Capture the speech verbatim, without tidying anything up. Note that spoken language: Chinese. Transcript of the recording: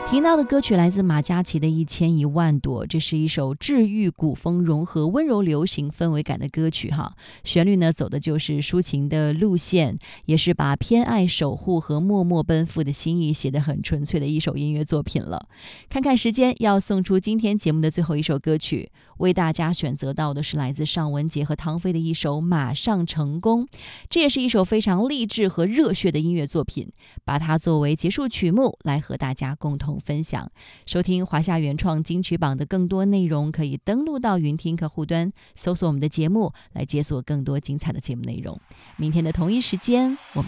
听到的歌曲来自马嘉祺的《一千一万朵》，这是一首治愈古风融合温柔流行氛围感的歌曲哈。旋律呢走的就是抒情的路线，也是把偏爱守护和默默奔赴的心意写得很纯粹的一首音乐作品了。看看时间，要送出今天节目的最后一首歌曲，为大家选择到的是来自尚雯婕和汤菲的一首《马上成功》，这也是一首非常励志和热血的音乐作品，把它作为结束曲目来和大家共同分享。收听华夏原创金曲榜的更多内容，可以登录到云听客户端搜索我们的节目，来解锁更多精彩的节目内容。明天的同一时间我们